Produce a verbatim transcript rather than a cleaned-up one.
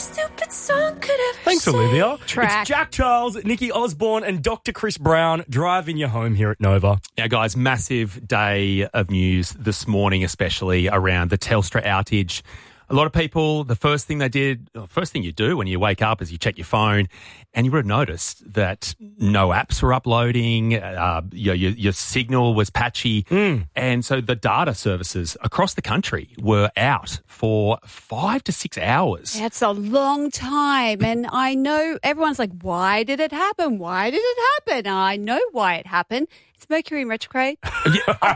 stupid song could ever Thanks, say. Olivia. Track. It's Jack Charles, Nikki Osborne and Doctor Chris Brown driving you home here at Nova. Now, guys, massive day of news this morning, especially around the Telstra outage. A lot of people, the first thing they did, the first thing you do when you wake up is you check your phone, and you would have noticed that no apps were uploading, uh, your, your, your signal was patchy, Mm. and so the data services across the country were out for five to six hours. That's a long time. And I know everyone's like, why did it happen? Why did it happen? I know why it happened. It's Mercury in retrograde. Yeah.